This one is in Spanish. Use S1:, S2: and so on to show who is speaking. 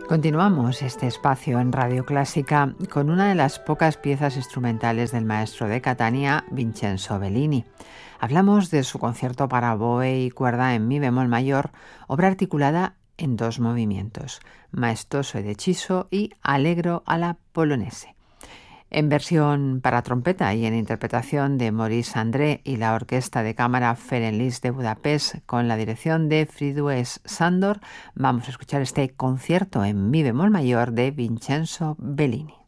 S1: Continuamos este espacio en Radio Clásica con una de las pocas piezas instrumentales del maestro de Catania, Vincenzo Bellini. Hablamos de su concierto para oboe y cuerda en mi bemol mayor, obra articulada en 2 movimientos, maestoso e deciso y allegro alla polonese. En versión para trompeta y en interpretación de Maurice André y la Orquesta de Cámara Ferenc Liszt de Budapest con la dirección de Frigyes Sándor, vamos a escuchar este concierto en mi bemol mayor de Vincenzo Bellini.